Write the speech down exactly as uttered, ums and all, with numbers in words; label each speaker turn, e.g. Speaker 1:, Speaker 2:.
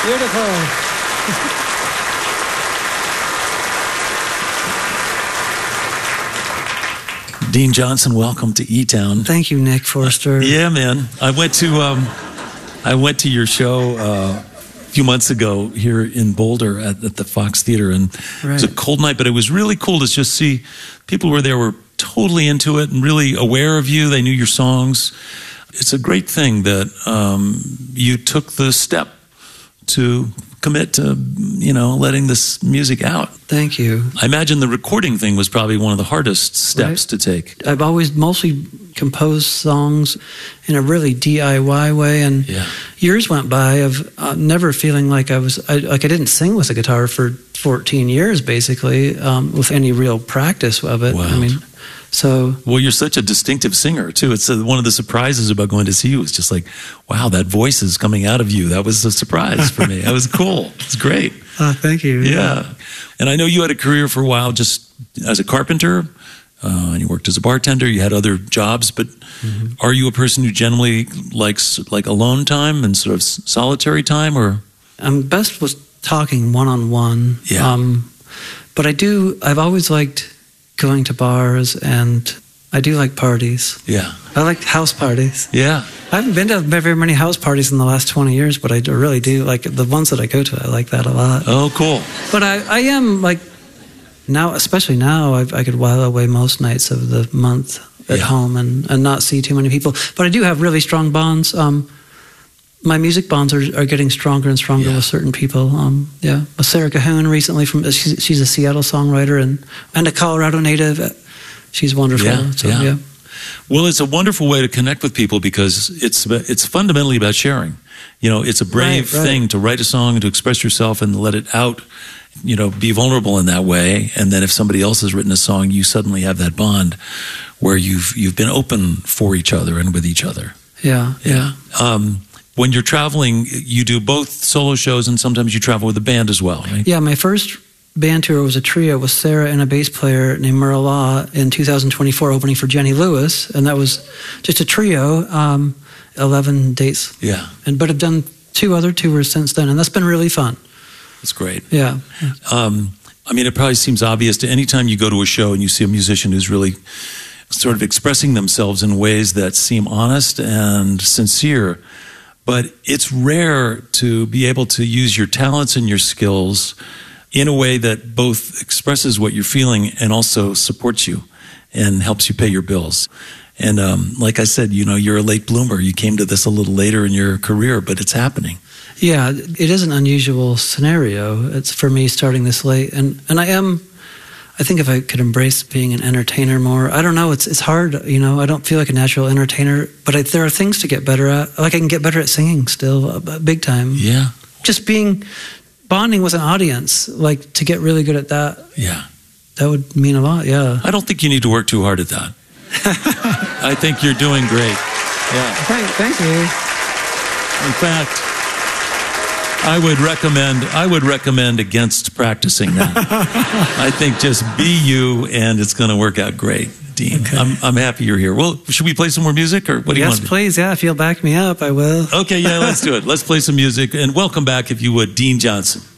Speaker 1: Beautiful.
Speaker 2: Dean Johnson, welcome to E-Town.
Speaker 1: Thank you, Nick Forster.
Speaker 2: Uh, yeah, man. I went to um, I went to your show uh, a few months ago here in Boulder at, at the Fox Theater, and right. It was a cold night, but it was really cool to just see people who were there were totally into it and really aware of you. They knew your songs. It's a great thing that um, you took the step to commit to, you know, letting this music out.
Speaker 1: Thank you.
Speaker 2: I imagine the recording thing was probably one of the hardest steps right. to take.
Speaker 1: I've always mostly composed songs in a really D I Y way, and
Speaker 2: yeah.
Speaker 1: years went by of uh, never feeling like I was, I, like I didn't sing with a guitar for fourteen years, basically, um, with any real practice of it.
Speaker 2: Wow.
Speaker 1: I mean, so...
Speaker 2: Well, you're such a distinctive singer, too. It's uh, one of the surprises about going to see you. It's just like, wow, that voice is coming out of you. That was a surprise for me. That was cool. It's great.
Speaker 1: Oh, thank you.
Speaker 2: Yeah. And I know you had a career for a while just as a carpenter, uh, and you worked as a bartender. You had other jobs, but mm-hmm. are you a person who generally likes like alone time and sort of solitary time, or?
Speaker 1: I'm best with talking one-on-one.
Speaker 2: Yeah.
Speaker 1: Um, but I do, I've always liked going to bars, and I do like parties.
Speaker 2: Yeah.
Speaker 1: I like house parties.
Speaker 2: Yeah.
Speaker 1: I haven't been to very many house parties in the last twenty years, but I really do. Like the ones that I go to, I like that a lot.
Speaker 2: Oh, cool.
Speaker 1: But I, I am like, now, especially now, I've, I could while away most nights of the month at
Speaker 2: yeah.
Speaker 1: home and, and not see too many people. But I do have really strong bonds. Um, my music bonds are, are getting stronger and stronger
Speaker 2: yeah.
Speaker 1: with certain people. Um, yeah, with Sarah Cahoon recently, from she's, she's a Seattle songwriter and, and a Colorado native. She's wonderful.
Speaker 2: Yeah,
Speaker 1: so,
Speaker 2: yeah.
Speaker 1: yeah.
Speaker 2: Well, it's a wonderful way to connect with people because it's it's fundamentally about sharing. You know, it's a brave
Speaker 1: right, right.
Speaker 2: thing to write a song and to express yourself and let it out. You know, be vulnerable in that way, and then if somebody else has written a song, you suddenly have that bond where you've you've been open for each other and with each other.
Speaker 1: Yeah, yeah.
Speaker 2: Um, when you're traveling, you do both solo shows and sometimes you travel with a band as well, right?
Speaker 1: Yeah, my first band tour was a trio with Sarah and a bass player named Merle Law in two thousand twenty-four, opening for Jenny Lewis, and that was just a trio, um, eleven dates.
Speaker 2: Yeah.
Speaker 1: And but I've done two other tours since then, and that's been really fun.
Speaker 2: That's great.
Speaker 1: Yeah.
Speaker 2: Um, I mean, it probably seems obvious to any time you go to a show and you see a musician who's really sort of expressing themselves in ways that seem honest and sincere. But it's rare to be able to use your talents and your skills in a way that both expresses what you're feeling and also supports you and helps you pay your bills. And um, like I said, you know, you're a late bloomer. You came to this a little later in your career, but it's happening.
Speaker 1: Yeah, it is an unusual scenario. It's for me starting this late. And, and I am, I think if I could embrace being an entertainer more, I don't know, it's it's hard, you know, I don't feel like a natural entertainer, but I, there are things to get better at. Like I can get better at singing still, uh, big time.
Speaker 2: Yeah.
Speaker 1: Just being, bonding with an audience, like to get really good at that.
Speaker 2: Yeah.
Speaker 1: That would mean a lot, yeah.
Speaker 2: I don't think you need to work too hard at that. I think you're doing great. Yeah.
Speaker 1: Thank, thank you.
Speaker 2: In fact, I would recommend I would recommend against practicing that. I think just be you, and it's going to work out great, Dean.
Speaker 1: Okay.
Speaker 2: I'm I'm happy you're here. Well, should we play some more music, or what do you
Speaker 1: yes,
Speaker 2: want?
Speaker 1: Yes, please. Yeah, if you'll back me up, I will.
Speaker 2: Okay, yeah, let's do it. Let's play some music, and welcome back, if you would, Dean Johnson.